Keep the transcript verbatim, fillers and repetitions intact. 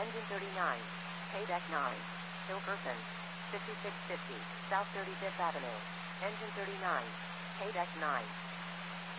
Engine thirty-nine. Pay deck nine. Hilkerson. fifty-six fifty, South thirty-fifth Avenue. Engine thirty-nine. Pay deck nine.